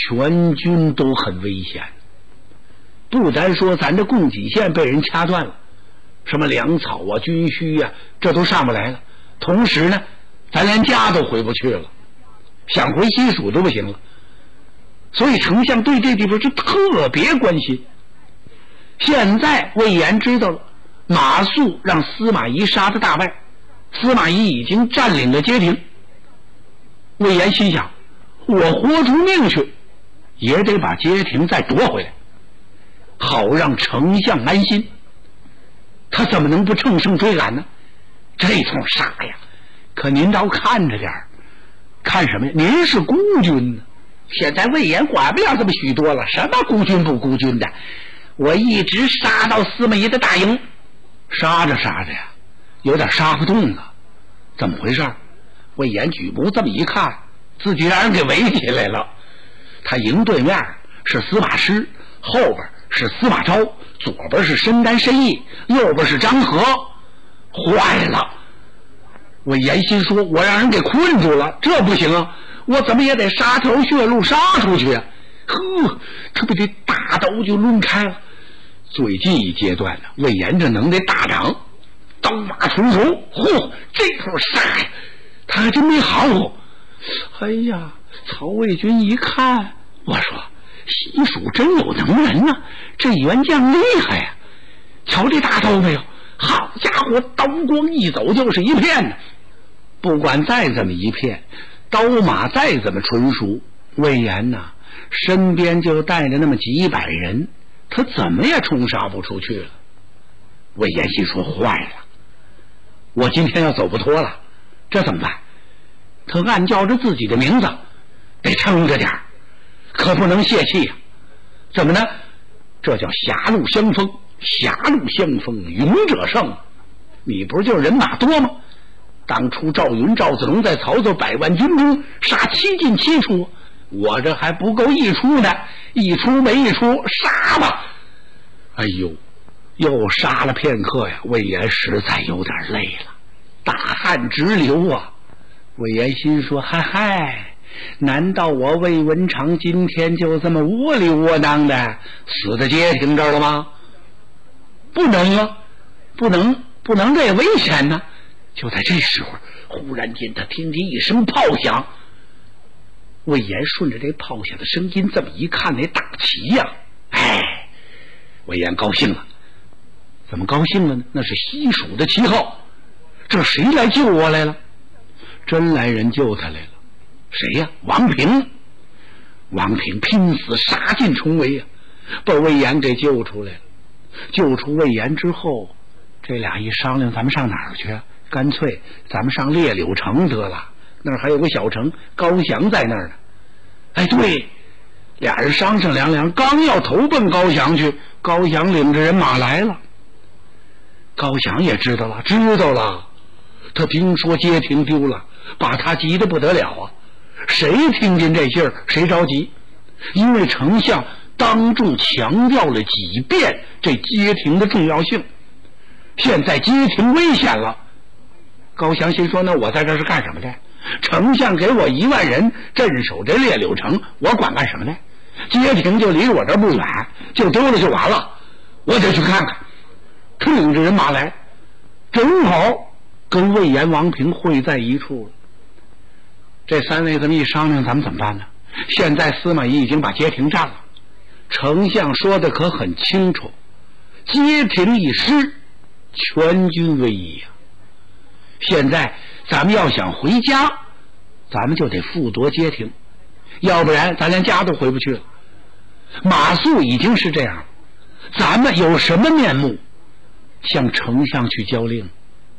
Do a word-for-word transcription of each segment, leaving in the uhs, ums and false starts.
全军都很危险。不单说咱这供给线被人掐断了，什么粮草啊、军需呀、啊，这都上不来了。同时呢，咱连家都回不去了，想回西蜀都不行了。所以丞相对这地方是特别关心。现在魏延知道了马谡让司马懿杀的大败，司马懿已经占领了街亭。魏延心想，我豁出命去也得把街亭再夺回来，好让丞相安心。他怎么能不乘胜追赶呢？这通杀呀，可您倒看着点儿，看什么呀？您是孤军呢，现在魏延管不了这么许多了，什么孤军不孤军的，我一直杀到司马懿的大营，杀着杀着呀，有点杀不动了。怎么回事？魏延举目这么一看，自己让人给围起来了。他营对面是司马师，后边是司马昭，左边是申丹申义，右边是张合。坏了！魏延心说，我让人给困住了，这不行啊，我怎么也得杀条血路杀出去啊。呵，这不得大刀就抡开了。最近一阶段呢，魏延这能耐大涨，刀马重重，嚯，这头杀呀，他还真没含糊。哎呀，曹魏军一看，我说西蜀真有能人呐、啊，这元将厉害呀、啊！瞧这大刀没有？好家伙，刀光一走就是一片呢。不管再怎么一片，刀马再怎么纯熟，魏延呐、啊，身边就带着那么几百人，他怎么也冲杀不出去了。魏延心说，坏了，我今天要走不脱了，这怎么办？他暗叫着自己的名字，得撑着点儿，可不能泄气呀、啊。怎么呢？这叫狭路相逢，狭路相逢云者胜。你不是就是人马多吗？当初赵云赵子龙在曹操百万军中杀七进七出，我这还不够一出呢，一出没一出，杀吧！哎呦，又杀了片刻呀，魏延实在有点累了，大汗直流啊。魏延心说，嗨嗨，难道我魏文长今天就这么窝里窝囊的死在街亭这儿了吗？不能啊，不能不能，这也危险呢。就在这时候，忽然间他听见一声炮响。魏延顺着这炮响的声音这么一看，那大旗呀、啊，哎，魏延高兴了。怎么高兴了呢？那是西蜀的旗号，这谁来救我来了？真来人救他来了。谁呀？王平。王平拼死杀进重围呀、啊，把魏延给救出来了。救出魏延之后，这俩一商量，咱们上哪儿去？干脆咱们上列柳城得了，那儿还有个小城，高翔在那儿呢。哎，对，俩人商商量量，刚要投奔高翔去，高翔领着人马来了。高翔也知道了，知道了。他听说街亭丢了，把他急得不得了啊！谁听见这信儿，谁着急？因为丞相当众强调了几遍这街亭的重要性，现在街亭危险了。高翔心说，那我在这是干什么的？丞相给我一万人镇守这列柳城，我管干什么呢？街亭就离我这不远，就丢了就完了，我得去看看。他领着人马来，正好跟魏延、王平会在一处了。这三位这么一商量，咱们怎么办呢？现在司马懿已经把街亭占了，丞相说的可很清楚，街亭一失，全军危矣呀、啊。现在咱们要想回家，咱们就得复夺街亭，要不然咱连家都回不去了。马谡已经是这样了，咱们有什么面目向丞相去交令？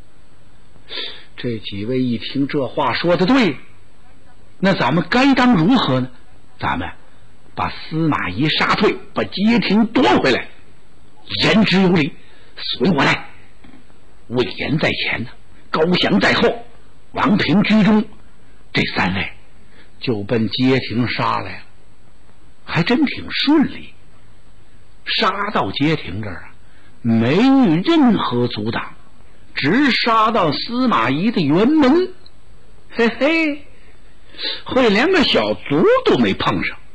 这几位一听这话说的对，那咱们该当如何呢？咱们把司马懿杀退，把街亭夺回来，言之有理，随我来。魏延在前呢，高翔在后，王平居中，这三位就奔街亭杀来了，还真挺顺利。杀到街亭这儿啊，没遇任何阻挡，直杀到司马懿的辕门，嘿嘿，会连个小卒都没碰上。